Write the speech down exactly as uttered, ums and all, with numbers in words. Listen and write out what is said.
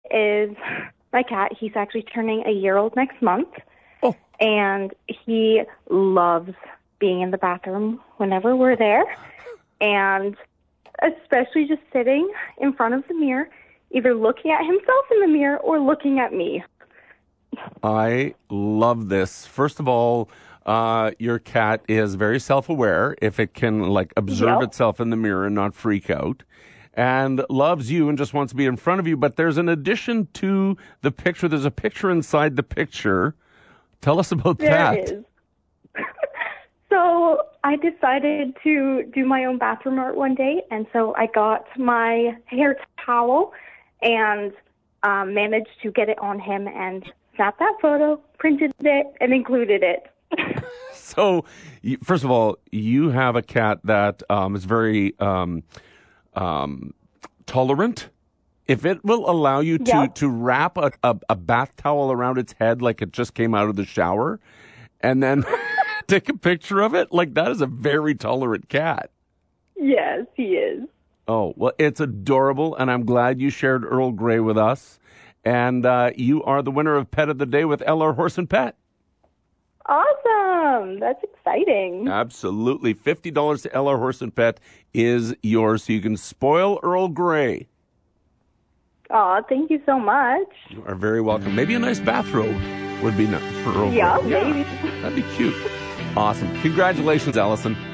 is my cat. He's actually turning a year old next month. Oh. And he loves being in the bathroom whenever we're there. And especially just sitting in front of the mirror, either looking at himself in the mirror or looking at me. I love this. First of all, uh, your cat is very self-aware if it can like observe Yep. itself in the mirror and not freak out, and loves you and just wants to be in front of you. But there's an addition to the picture. There's a picture inside the picture. Tell us about There that. is. So I decided to do my own bathroom art one day, and so I got my hair towel and um, managed to get it on him and snapped that photo, printed it, and included it. So, you- first of all, you have a cat that um, is very um, um, tolerant. If it will allow you to, Yep. to wrap a, a, a bath towel around its head like it just came out of the shower and then take a picture of it, like that is a very tolerant cat. Yes, he is. Oh, well, it's adorable, and I'm glad you shared Earl Grey with us. And uh, you are the winner of Pet of the Day with L R Horse and Pet. Awesome. That's exciting. Absolutely. fifty dollars to L R Horse and Pet is yours, so you can spoil Earl Grey. Aw, thank you so much. You are very welcome. Maybe a nice bathrobe would be nice for Earl Yeah, Grey. maybe. That'd be cute. Awesome. Congratulations, Allison.